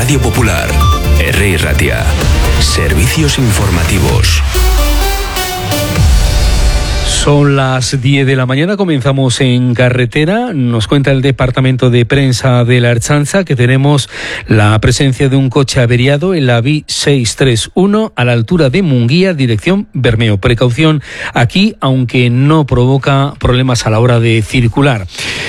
Radio Popular, Herri Ratia. Servicios informativos. Son las 10 de la mañana, comenzamos en carretera. Nos cuenta el departamento de prensa de la Ertzaintza que tenemos la presencia de un coche averiado en la B631 a la altura de Munguía, dirección Bermeo. Precaución aquí, aunque no provoca problemas a la hora de circular.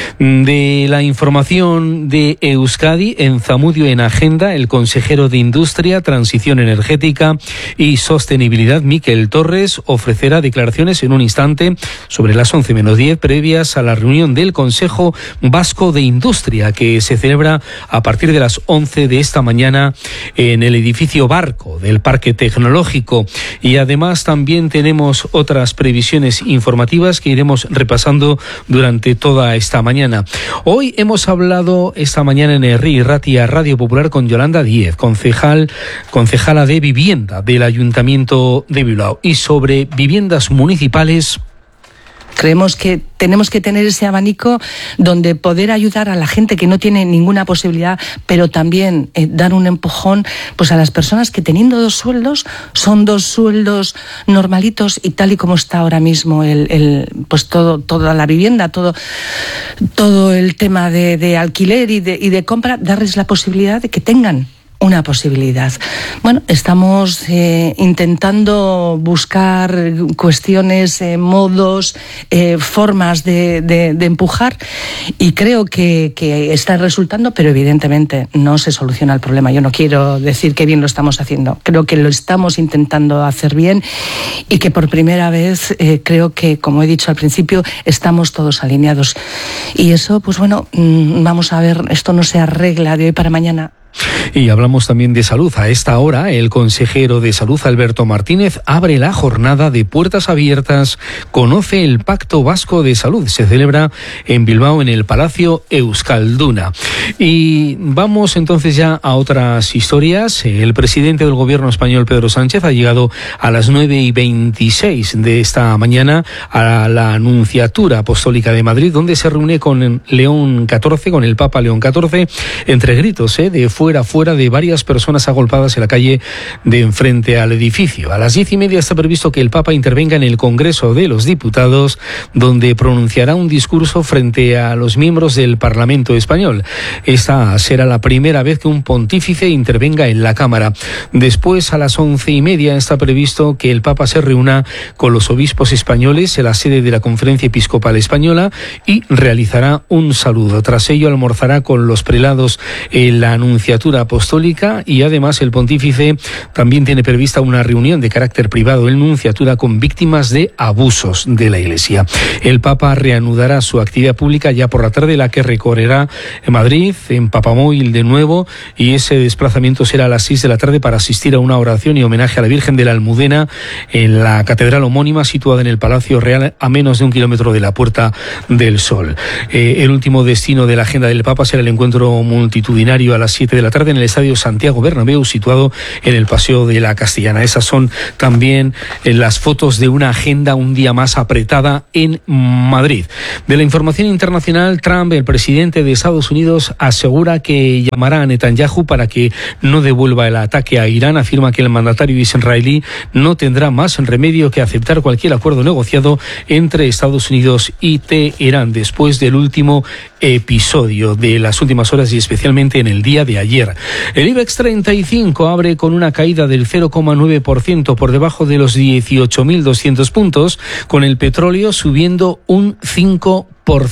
De la información de Euskadi, en Zamudio en agenda, el consejero de Industria, Transición Energética y Sostenibilidad, Miquel Torres, ofrecerá declaraciones en un instante sobre las 11:10 previas a la reunión del Consejo Vasco de Industria que se celebra a partir de las 11 de esta mañana en el edificio Barco del Parque Tecnológico. Y además también tenemos otras previsiones informativas que iremos repasando durante toda esta mañana. Hoy hemos hablado esta mañana en Herri Ratia Radio Popular con Yolanda Díez, concejala de Vivienda del Ayuntamiento de Bilbao, y sobre viviendas municipales. Creemos que tenemos que tener ese abanico donde poder ayudar a la gente que no tiene ninguna posibilidad, pero también dar un empujón pues a las personas que, teniendo dos sueldos, son dos sueldos normalitos, y tal y como está ahora mismo pues toda la vivienda, todo el tema de alquiler y de compra, darles la posibilidad de que tengan una posibilidad. Bueno, estamos intentando buscar cuestiones, modos, formas de empujar, y creo que está resultando, pero evidentemente no se soluciona el problema. Yo no quiero decir que bien lo estamos haciendo. Creo que lo estamos intentando hacer bien, y que por primera vez creo que, como he dicho al principio, estamos todos alineados. Y eso, pues bueno, vamos a ver, esto no se arregla de hoy para mañana. Y hablamos también de salud. A esta hora, el consejero de Salud, Alberto Martínez, abre la jornada de puertas abiertas. Conoce el Pacto Vasco de Salud. Se celebra en Bilbao, en el Palacio Euskalduna. Y vamos entonces ya a otras historias. El presidente del gobierno español, Pedro Sánchez, ha llegado a las 9:26 de esta mañana a la Nunciatura Apostólica de Madrid, donde se reúne con León XIV, con el Papa León XIV, entre gritos de fuera de varias personas agolpadas en la calle de enfrente al edificio. A las 10:30 está previsto que el Papa intervenga en el Congreso de los Diputados, donde pronunciará un discurso frente a los miembros del Parlamento español. Esta será la primera vez que un pontífice intervenga en la Cámara. Después, a las 11:30, está previsto que el Papa se reúna con los obispos españoles en la sede de la Conferencia Episcopal Española y realizará un saludo. Tras ello, almorzará con los prelados en la Nunciatura Apostólica, y además el pontífice también tiene prevista una reunión de carácter privado en Nunciatura con víctimas de abusos de la Iglesia. El Papa reanudará su actividad pública ya por la tarde, la que recorrerá en Madrid, en Papamóvil de nuevo, y ese desplazamiento será a las 6 de la tarde para asistir a una oración y homenaje a la Virgen de la Almudena en la catedral homónima situada en el Palacio Real, a menos de 1 kilómetro de la Puerta del Sol. El último destino de la agenda del Papa será el encuentro multitudinario a las 7 de la tarde en el Estadio Santiago Bernabéu, situado en el Paseo de la Castellana. Esas son también las fotos de una agenda un día más apretada en Madrid. De la información internacional, Trump, el presidente de Estados Unidos, asegura que llamará a Netanyahu para que no devuelva el ataque a Irán. Afirma que el mandatario israelí no tendrá más remedio que aceptar cualquier acuerdo negociado entre Estados Unidos y Teherán después del último episodio de las últimas horas, y especialmente en el día de ayer. El IBEX 35 abre con una caída del 0,9% por debajo de los 18.200 puntos, con el petróleo subiendo un 5%.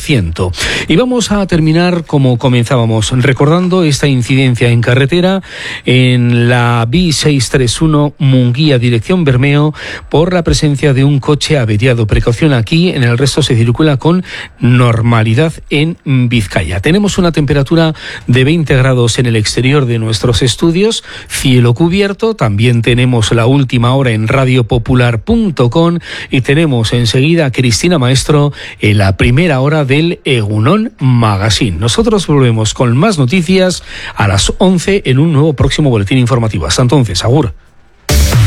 Y vamos a terminar como comenzábamos, recordando esta incidencia en carretera en la B631 Munguía, dirección Bermeo, por la presencia de un coche averiado. Precaución aquí, en el resto se circula con normalidad en Vizcaya. Tenemos una temperatura de 20 grados en el exterior de nuestros estudios, cielo cubierto. También tenemos la última hora en radiopopular.com, y tenemos enseguida a Cristina Maestro en la primera hora del Egunon Magazine. Nosotros volvemos con más noticias a las 11 en un nuevo próximo boletín informativo. Hasta entonces, agur.